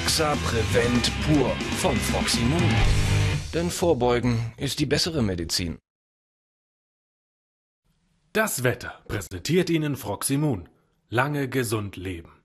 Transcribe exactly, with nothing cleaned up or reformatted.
Exa Prevent Pur von Froximund. Denn Vorbeugen ist die bessere Medizin. Das Wetter präsentiert Ihnen Froximund. Lange gesund leben.